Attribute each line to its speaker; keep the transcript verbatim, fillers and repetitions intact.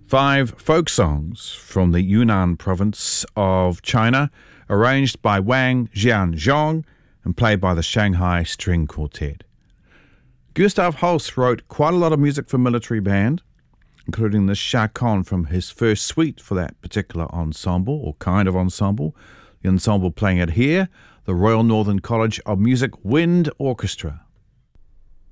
Speaker 1: Five folk songs from the Yunnan province of China, arranged by Wang Jianzhong and played by the Shanghai String Quartet. Gustav Holst wrote quite a lot of music for military band, including this chaconne from his first suite for that particular ensemble, or kind of ensemble. The ensemble playing it here, the Royal Northern College of Music Wind Orchestra.